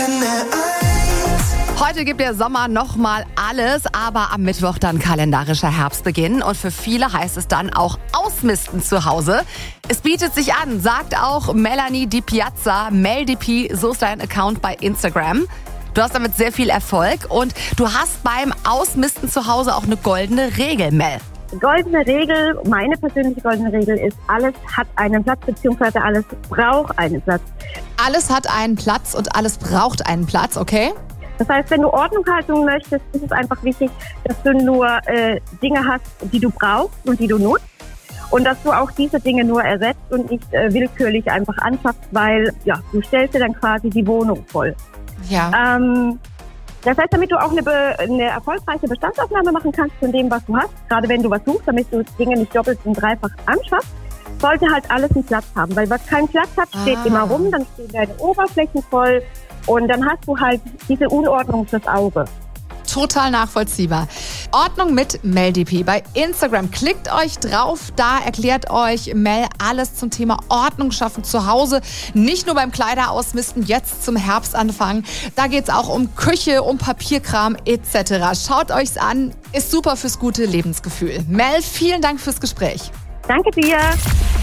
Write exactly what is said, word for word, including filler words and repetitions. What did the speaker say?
Heute gibt der Sommer nochmal alles, aber am Mittwoch dann kalendarischer Herbstbeginn. Und für viele heißt es dann auch ausmisten zu Hause. Es bietet sich an, sagt auch Melanie Di Piazza, MelDP, so ist dein Account bei Instagram. Du hast damit sehr viel Erfolg und du hast beim Ausmisten zu Hause auch eine goldene Regel, Mel. Goldene Regel, meine persönliche goldene Regel ist, alles hat einen Platz, beziehungsweise alles braucht einen Platz. Alles hat einen Platz und alles braucht einen Platz, okay? Das heißt, wenn du Ordnung halten möchtest, ist es einfach wichtig, dass du nur äh, Dinge hast, die du brauchst und die du nutzt. Und dass du auch diese Dinge nur ersetzt und nicht äh, willkürlich einfach anschaffst, weil ja, du stellst dir dann quasi die Wohnung voll. Ja. Ähm, das heißt, damit du auch eine, be- eine erfolgreiche Bestandsaufnahme machen kannst von dem, was du hast, gerade wenn du was suchst, damit du Dinge nicht doppelt und dreifach anschaffst, sollte halt alles einen Platz haben. Weil was keinen Platz hat, steht Ah. immer rum, dann stehen deine Oberflächen voll und dann hast du halt diese Unordnung fürs Auge. Total nachvollziehbar. Ordnung mit MelDP bei Instagram. Klickt euch drauf, da erklärt euch Mel alles zum Thema Ordnung schaffen zu Hause. Nicht nur beim Kleiderausmisten, jetzt zum Herbstanfang. Da geht's auch um Küche, um Papierkram et cetera. Schaut euch's an, ist super fürs gute Lebensgefühl. Mel, vielen Dank fürs Gespräch. Danke dir.